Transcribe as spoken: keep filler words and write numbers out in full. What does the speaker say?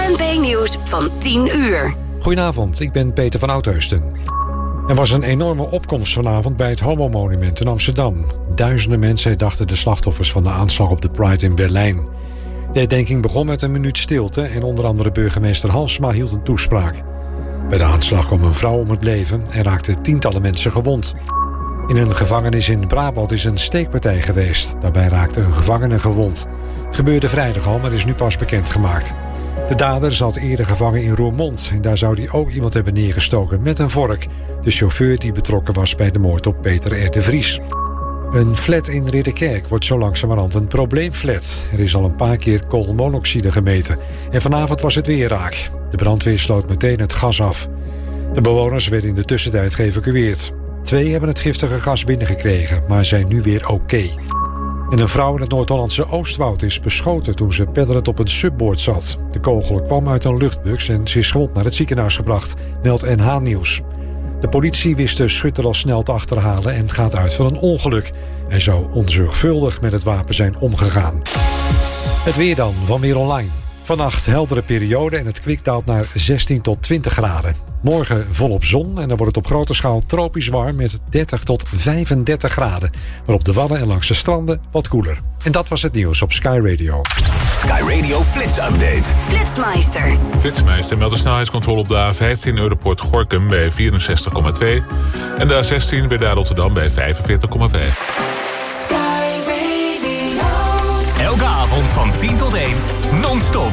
N P Nieuws van tien uur. Goedenavond, ik ben Peter van Oudheusden. Er was een enorme opkomst vanavond bij het Homo-monument in Amsterdam. Duizenden mensen herdachten de slachtoffers van de aanslag op de Pride in Berlijn. De herdenking begon met een minuut stilte en onder andere burgemeester Halsema hield een toespraak. Bij de aanslag kwam een vrouw om het leven en raakten tientallen mensen gewond. In een gevangenis in Brabant is een steekpartij geweest. Daarbij raakte een gevangene gewond. Het gebeurde vrijdag al, maar is nu pas bekendgemaakt. De dader zat eerder gevangen in Roermond en daar zou hij ook iemand hebben neergestoken met een vork. De chauffeur die betrokken was bij de moord op Peter R. de Vries. Een flat in Ridderkerk wordt zo langzamerhand een probleemflat. Er is al een paar keer koolmonoxide gemeten. En vanavond was het weer raak. De brandweer sloot meteen het gas af. De bewoners werden in de tussentijd geëvacueerd. Twee hebben het giftige gas binnengekregen, maar zijn nu weer oké. Okay. En een vrouw in het Noord-Hollandse Oostwoud is beschoten toen ze peddelend op een subboard zat. De kogel kwam uit een luchtbus en ze is gewond naar het ziekenhuis gebracht, meldt N H Nieuws. De politie wist de schutter al snel te achterhalen en gaat uit van een ongeluk. Hij zou onzorgvuldig met het wapen zijn omgegaan. Het weer dan, van Weer Online. Vannacht heldere periode en het kwik daalt naar zestien tot twintig graden. Morgen volop zon en dan wordt het op grote schaal tropisch warm met dertig tot vijfendertig graden. Maar op de Wadden en langs de stranden wat koeler. En dat was het nieuws op Sky Radio. Sky Radio Flits Update. Flitsmeister. Flitsmeister meldt de snelheidscontrole op de A vijftien Europort Gorinchem bij vierenzestig komma twee. En de A zestien bij Daar Rotterdam bij vijfenveertig komma vijf. Elke avond van tien tot één, non-stop.